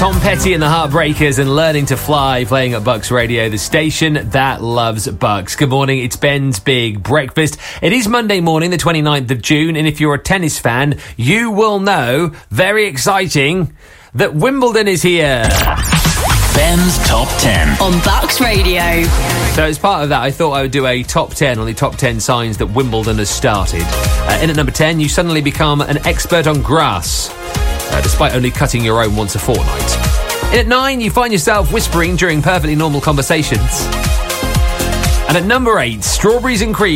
Tom Petty and the Heartbreakers and Learning to Fly, playing at Bucks Radio, the station that loves Bucks. Good morning, it's Ben's Big Breakfast. It is Monday morning, the 29th of June, and if you're a tennis fan, you will know, very exciting, that Wimbledon is here. Ben's Top 10 on Bucks Radio. So as part of that, I thought I would do a top 10 on the top 10 signs that Wimbledon has started. In at number 10, you suddenly become an expert on grass, despite only cutting your own once a fortnight. In at 9, you find yourself whispering during perfectly normal conversations. And at number 8, strawberries and cream